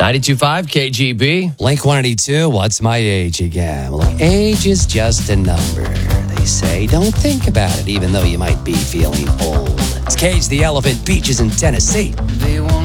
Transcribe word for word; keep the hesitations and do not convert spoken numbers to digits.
ninety-two point five K G B. Blink one eighty-two, what's my age again? Well, age is just a number, they say. Don't think about it, even though you might be feeling old. It's Cage the Elephant, Beaches in Tennessee.